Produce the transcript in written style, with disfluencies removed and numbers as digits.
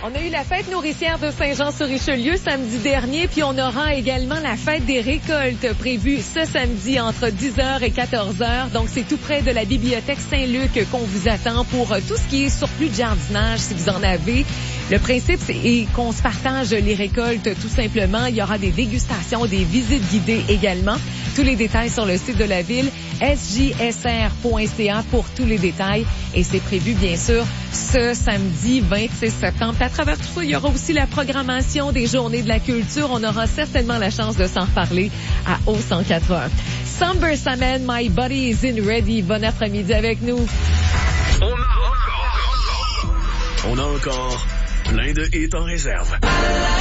On a eu la fête nourricière de Saint-Jean-sur-Richelieu samedi dernier, puis on aura également la fête des récoltes prévue ce samedi entre 10h et 14h. Donc, c'est tout près de la bibliothèque Saint-Luc qu'on vous attend pour tout ce qui est surplus de jardinage, si vous en avez. Le principe, c'est qu'on se partage les récoltes tout simplement. Il y aura des dégustations, des visites guidées également. Tous les détails sur le site de la ville, sjsr.ca pour tous les détails. Et c'est prévu, bien sûr, ce samedi 26 septembre. À travers tout ça, il y aura aussi la programmation des Journées de la culture. On aura certainement la chance de s'en reparler à O104.1. Somber Samen, My Body is in Ready. Bon après-midi avec nous. On a encore plein de hits en réserve.